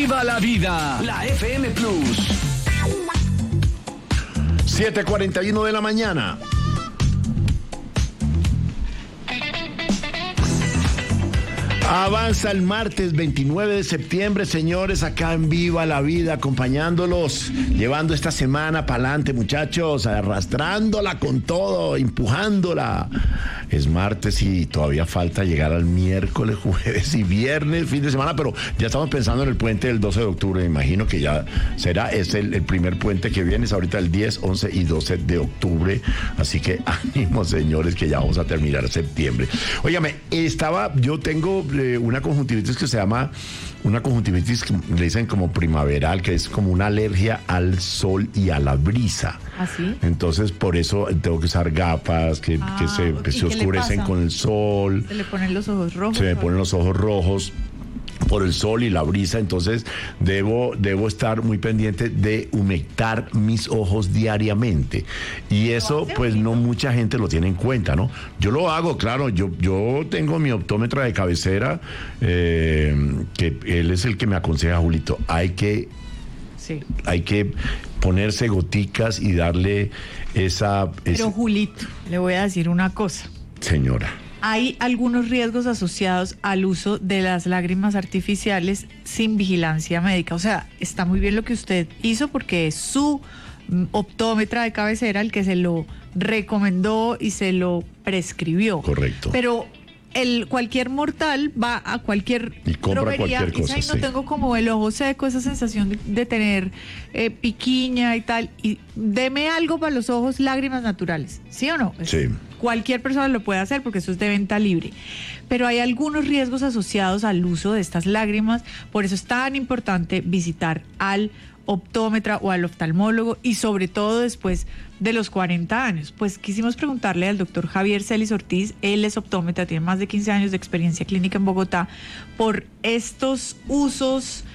¡Viva la vida! La FM Plus. 7:41 de la mañana. Avanza el martes 29 de septiembre, señores, acá en Viva la Vida, acompañándolos, llevando esta semana para adelante, muchachos, arrastrándola con todo, empujándola. Es martes y todavía falta llegar al miércoles, jueves y viernes, fin de semana, pero ya estamos pensando en el puente del 12 de octubre, me imagino que ya es el primer puente que viene, es ahorita el 10, 11 y 12 de octubre, así que ánimo, señores, que ya vamos a terminar septiembre. Óigame, yo tengo una conjuntivitis que se llama una conjuntivitis que le dicen como primaveral, que es como una alergia al sol y a la brisa. ¿Ah, sí? Entonces, por eso tengo que usar gafas que se oscurecen con el sol. Se le ponen los ojos rojos. Se me ponen los ojos rojos por el sol y la brisa, entonces debo estar muy pendiente de humectar mis ojos diariamente, y eso pues no mucha gente lo tiene en cuenta, ¿no? Yo lo hago, claro, yo tengo mi optómetra de cabecera, que él es el que me aconseja, Julito, hay que ponerse goticas y darle Pero Julito, le voy a decir una cosa. Señora. Hay algunos riesgos asociados al uso de las lágrimas artificiales sin vigilancia médica. O sea, está muy bien lo que usted hizo porque es su optómetra de cabecera el que se lo recomendó y se lo prescribió. Correcto. Pero cualquier mortal va a cualquier y compra droguería, cualquier cosa. Y no tengo como el ojo seco, esa sensación de tener piquiña y tal. Y deme algo para los ojos, lágrimas naturales. ¿Sí o no? Sí. Cualquier persona lo puede hacer porque eso es de venta libre. Pero hay algunos riesgos asociados al uso de estas lágrimas. Por eso es tan importante visitar al optómetra o al oftalmólogo, y sobre todo después de los 40 años. Pues quisimos preguntarle al doctor Javier Celis Ortiz, él es optómetra, tiene más de 15 años de experiencia clínica en Bogotá, por estos usos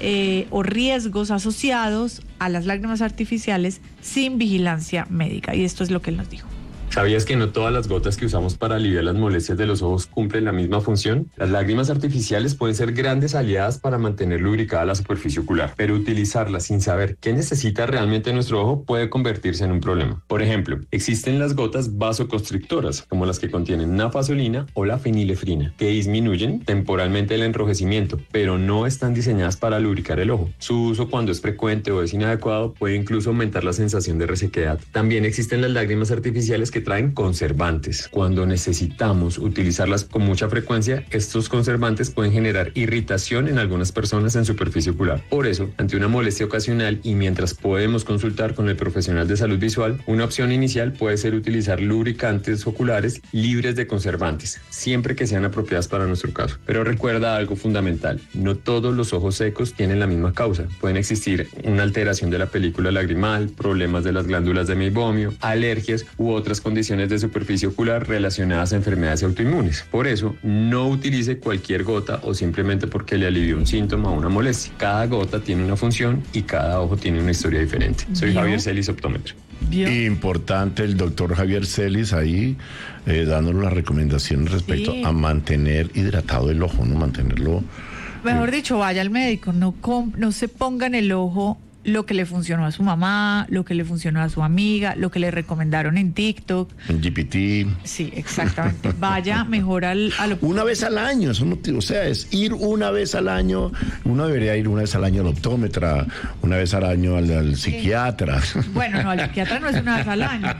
o riesgos asociados a las lágrimas artificiales sin vigilancia médica. Y esto es lo que él nos dijo. ¿Sabías que no todas las gotas que usamos para aliviar las molestias de los ojos cumplen la misma función? Las lágrimas artificiales pueden ser grandes aliadas para mantener lubricada la superficie ocular, pero utilizarlas sin saber qué necesita realmente nuestro ojo puede convertirse en un problema. Por ejemplo, existen las gotas vasoconstrictoras, como las que contienen nafasolina o la fenilefrina, que disminuyen temporalmente el enrojecimiento, pero no están diseñadas para lubricar el ojo. Su uso, cuando es frecuente o es inadecuado, puede incluso aumentar la sensación de resequedad. También existen las lágrimas artificiales que traen conservantes. Cuando necesitamos utilizarlas con mucha frecuencia, estos conservantes pueden generar irritación en algunas personas en superficie ocular. Por eso, ante una molestia ocasional y mientras podemos consultar con el profesional de salud visual, una opción inicial puede ser utilizar lubricantes oculares libres de conservantes, siempre que sean apropiadas para nuestro caso. Pero recuerda algo fundamental: no todos los ojos secos tienen la misma causa. Pueden existir una alteración de la película lagrimal, problemas de las glándulas de meibomio, alergias u otras condiciones de superficie ocular relacionadas a enfermedades autoinmunes. Por eso, no utilice cualquier gota o simplemente porque le alivió un síntoma o una molestia. Cada gota tiene una función y cada ojo tiene una historia diferente. Soy Javier Celis, optómetra. Importante el doctor Javier Celis ahí dándonos las recomendaciones respecto a mantener hidratado el ojo, no mantenerlo. Mejor dicho, vaya al médico, no se ponga en el ojo lo que le funcionó a su mamá, lo que le funcionó a su amiga, lo que le recomendaron en TikTok. En GPT. Sí, exactamente. Vaya mejor al una vez al año, eso no, o sea, es ir una vez al año. Uno debería ir una vez al año al optómetra, una vez al año al psiquiatra. Bueno, no, al psiquiatra no es una vez al año.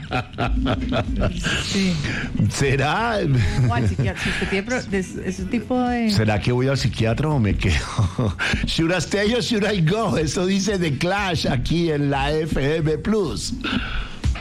Sí. ¿Será? No, al psiquiatra, si usted tiene ese tipo de... ¿Será que voy al psiquiatra o me quedo? Should I stay or should I go? Eso dice The Clash aquí en la FM Plus.